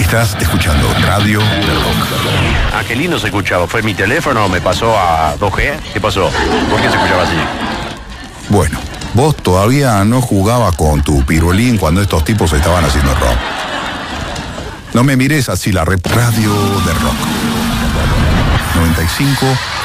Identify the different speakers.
Speaker 1: Estás escuchando Radio del Rock.
Speaker 2: Ah, qué lindo se escuchaba. ¿Fue mi teléfono? ¿Me pasó a 2G? ¿Qué pasó? ¿Por qué se escuchaba así?
Speaker 1: Bueno, vos todavía no jugabas con tu pirulín cuando estos tipos estaban haciendo rock. No me mires así, la Radio del Rock. 95